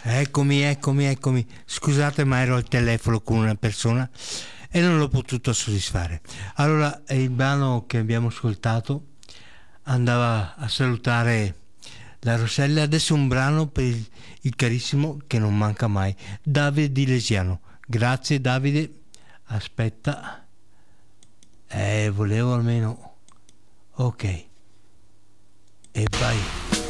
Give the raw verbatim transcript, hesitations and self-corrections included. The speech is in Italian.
Eccomi, eccomi, eccomi. Scusate, ma ero al telefono con una persona e non l'ho potuto soddisfare. Allora, eh, il brano che abbiamo ascoltato andava a salutare la Rossella. Adesso un brano per il, il carissimo che non manca mai, Davide Di Lesiano. Grazie Davide. Aspetta. Eh, volevo almeno... Ok. E vai.